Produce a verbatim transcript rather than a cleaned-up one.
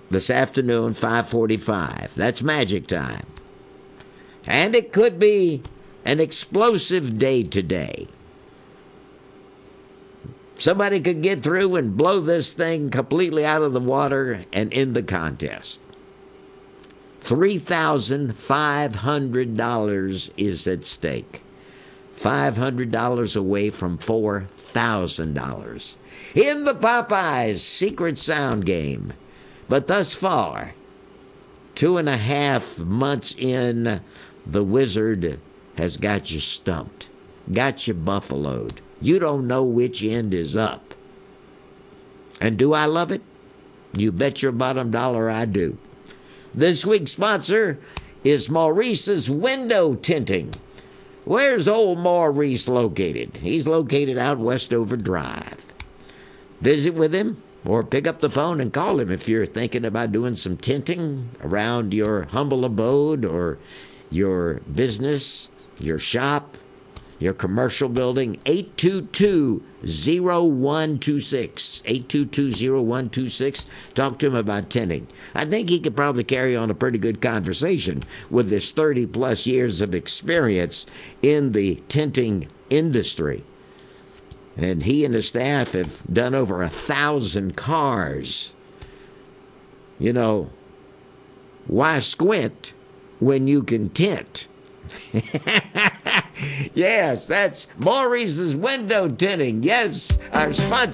this afternoon, five forty-five. That's magic time. And it could be an explosive day today. Somebody could get through and blow this thing completely out of the water and end the contest. three thousand five hundred dollars is at stake. five hundred dollars away from four thousand dollars in the Popeyes Secret Sound game. But thus far, two and a half months in, the wizard has got you stumped, got you buffaloed. You don't know which end is up. And do I love it? You bet your bottom dollar I do. This week's sponsor is Maurice's Window Tinting. Where's old Maurice located? He's located out Westover Drive. Visit with him or pick up the phone and call him if you're thinking about doing some tinting around your humble abode or your business, your shop, your commercial building. Eight two two, zero one two six. eight two two, zero one two six. Talk to him about tinting. I think he could probably carry on a pretty good conversation with his thirty plus years of experience in the tinting industry. And he and his staff have done over a thousand cars. You know, why squint when you can tint? Yes, that's Maurice's Window Tinting. Yes, our sponsor.